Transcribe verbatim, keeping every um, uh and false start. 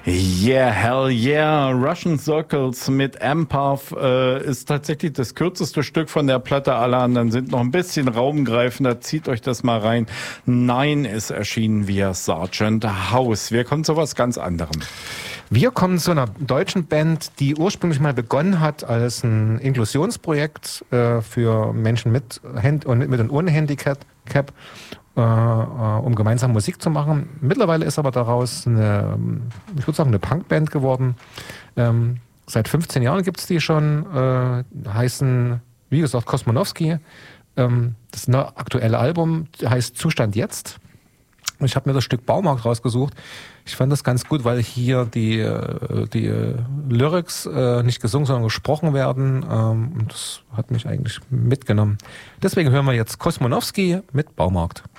Yeah, hell yeah. Russian Circles mit Empath äh, ist tatsächlich das kürzeste Stück von der Platte. Alle anderen sind noch ein bisschen raumgreifender. Zieht euch das mal rein. Nein ist erschienen via Sergeant House. Wir kommen zu was ganz anderem. Wir kommen zu einer deutschen Band, die ursprünglich mal begonnen hat als ein Inklusionsprojekt äh, für Menschen mit, Hand und mit und ohne Handicap, äh, um gemeinsam Musik zu machen. Mittlerweile ist aber daraus eine, ich würde sagen, eine Punkband geworden. Ähm, seit fünfzehn Jahren gibt es die schon, äh, heißen, wie gesagt, Kosmonowski. Ähm, das neue aktuelle Album heißt Zustand jetzt. Ich habe mir das Stück Baumarkt rausgesucht. Ich fand das ganz gut, weil hier die, die Lyrics äh, nicht gesungen, sondern gesprochen werden. Ähm, und das hat mich eigentlich mitgenommen. Deswegen hören wir jetzt Kosmonowski mit Baumarkt.